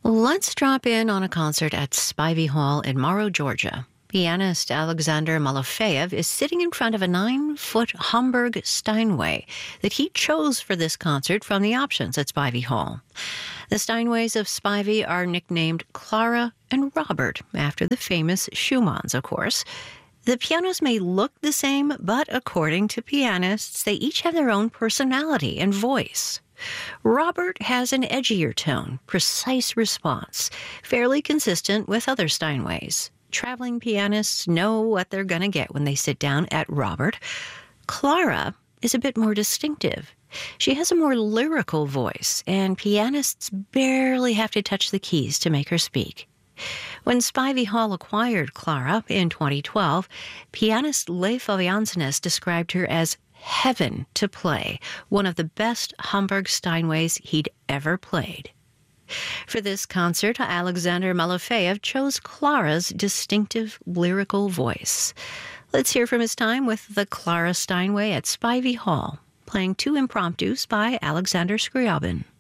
Let's drop in on a concert at Spivey Hall in Morrow, Georgia. Pianist Alexander Malofeyev is sitting in front of a 9-foot Hamburg Steinway that he chose for this concert from the options at Spivey Hall. The Steinways of Spivey are nicknamed Clara and Robert, after the famous Schumanns, of course. The pianos may look the same, but according to pianists, they each have their own personality and voice. Robert has an edgier tone, precise response, fairly consistent with other Steinways. Traveling pianists know what they're going to get when they sit down at Robert. Clara is a bit more distinctive. She has a more lyrical voice, and pianists barely have to touch the keys to make her speak. When Spivey Hall acquired Clara in 2012, pianist Leif Jansenes described her as heaven to play, one of the best Hamburg Steinways he'd ever played. For this concert, Alexander Malofeyev chose Clara's distinctive lyrical voice. Let's hear from his time with the Clara Steinway at Spivey Hall, playing two impromptus by Alexander Scriabin.